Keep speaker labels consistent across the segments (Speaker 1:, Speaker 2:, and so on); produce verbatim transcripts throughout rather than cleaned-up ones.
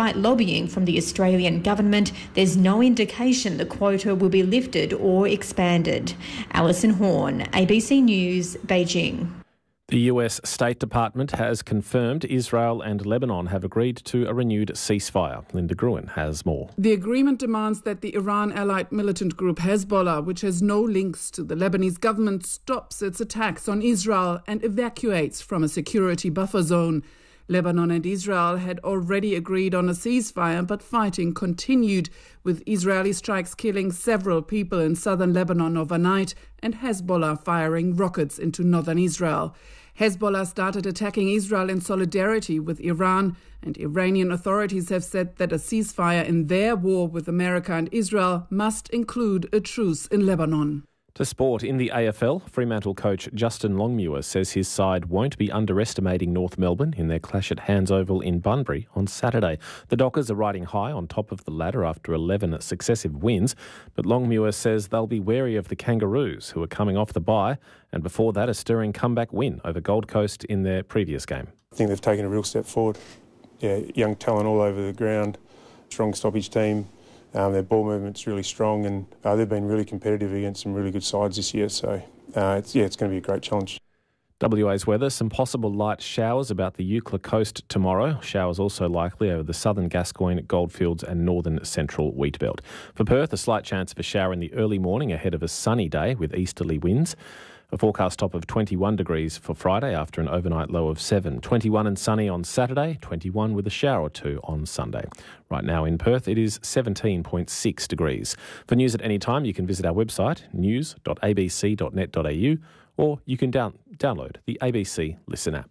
Speaker 1: despite lobbying from the Australian government, there's no indication the quota will be lifted or expanded. Alison Horn, A B C News, Beijing.
Speaker 2: The U S State Department has confirmed Israel and Lebanon have agreed to a renewed ceasefire. Linda Gruen has more.
Speaker 3: The agreement demands that the Iran-allied militant group Hezbollah, which has no links to the Lebanese government, stops its attacks on Israel and evacuates from a security buffer zone. Lebanon and Israel had already agreed on a ceasefire, but fighting continued, with Israeli strikes killing several people in southern Lebanon overnight and Hezbollah firing rockets into northern Israel. Hezbollah started attacking Israel in solidarity with Iran, and Iranian authorities have said that a ceasefire in their war with America and Israel must include a truce in Lebanon.
Speaker 2: To sport, in the A F L, Fremantle coach Justin Longmuir says his side won't be underestimating North Melbourne in their clash at Hands Oval in Bunbury on Saturday. The Dockers are riding high on top of the ladder after eleven successive wins, but Longmuir says they'll be wary of the Kangaroos, who are coming off the bye, and before that a stirring comeback win over Gold Coast in their previous game.
Speaker 4: I think they've taken a real step forward. Yeah, young talent all over the ground, strong stoppage team. Um, their ball movement's really strong, and uh, they've been really competitive against some really good sides this year. So, uh, it's, yeah, it's going to be a great challenge.
Speaker 2: W A's weather, some possible light showers about the Eucla coast tomorrow. Showers also likely over the southern Gascoyne, Goldfields and northern central Wheatbelt. For Perth, a slight chance of a shower in the early morning ahead of a sunny day with easterly winds. A forecast top of twenty-one degrees for Friday after an overnight low of seven. twenty-one and sunny on Saturday, twenty-one with a shower or two on Sunday. Right now in Perth, it is seventeen point six degrees. For news at any time, you can visit our website, news dot a b c dot net dot a u, or you can down- download the A B C Listen app.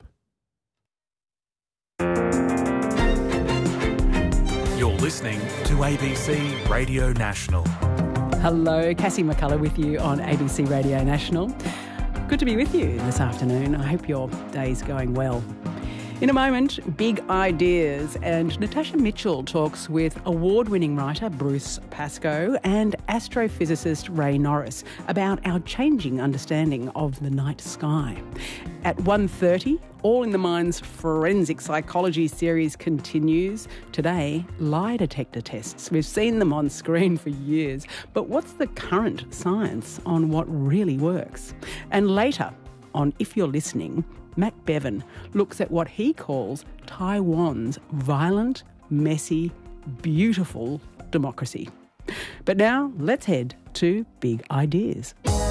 Speaker 5: You're listening to A B C Radio National.
Speaker 6: Hello, Cassie McCullough with you on A B C Radio National. Good to be with you this afternoon. I hope your day's going well. In a moment, big ideas, and Natasha Mitchell talks with award-winning writer Bruce Pascoe and astrophysicist Ray Norris about our changing understanding of the night sky. At one thirty, All in the Mind's Forensic Psychology series continues. Today, lie detector tests. We've seen them on screen for years, but what's the current science on what really works? And later, on If You're Listening, Matt Bevan looks at what he calls Taiwan's violent, messy, beautiful democracy. But now, let's head to big ideas.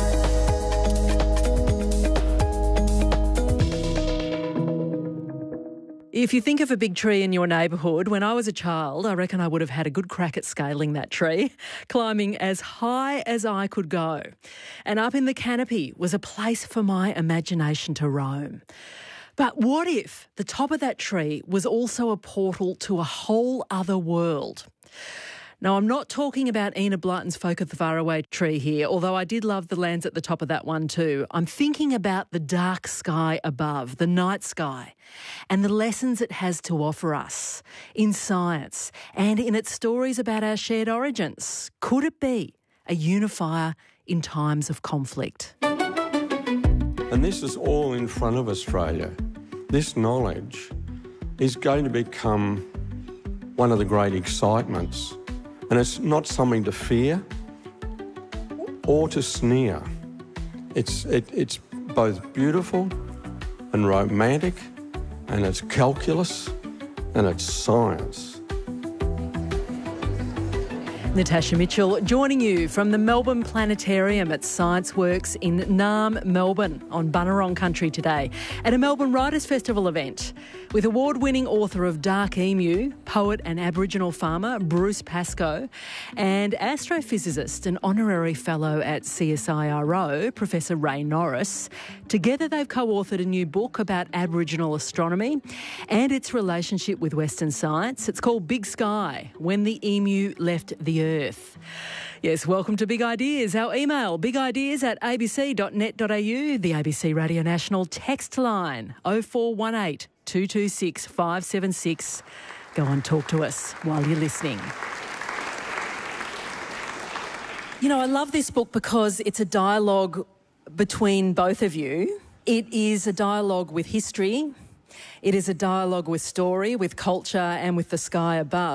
Speaker 6: If you think of a big tree in your neighbourhood, when I was a child, I reckon I would have had a good crack at scaling that tree, climbing as high as I could go. And up in the canopy was a place for my imagination to roam. But what if the top of that tree was also a portal to a whole other world? Now, I'm not talking about Enid Blyton's Folk of the Faraway Tree here, although I did love the lands at the top of that one too. I'm thinking about the dark sky above, the night sky, and the lessons it has to offer us in science and in its stories about our shared origins. Could it be a unifier in times of conflict?
Speaker 7: And this is all in front of Australia. This knowledge is going to become one of the great excitements. And it's not something to fear or to sneer. It's, it, it's both beautiful and romantic, and it's calculus and it's science.
Speaker 6: Natasha Mitchell joining you from the Melbourne Planetarium at ScienceWorks in Naarm, Melbourne, on Bunurong country today at a Melbourne Writers' Festival event with award-winning author of Dark Emu, poet and Aboriginal farmer Bruce Pascoe, and astrophysicist and honorary fellow at C S I R O, Professor Ray Norris. Together they've co-authored a new book about Aboriginal astronomy and its relationship with Western science. It's called Big Sky, When the Emu Left the Earth. Yes, welcome to Big Ideas. Our email, bigideas at a b c dot net dot a u, the A B C Radio National text line, oh four one eight, two two six, five seven six. Go and talk to us while you're listening. You know, I love this book because it's a dialogue between both of you. It is a dialogue with history. It is a dialogue with story, with culture and with the sky above.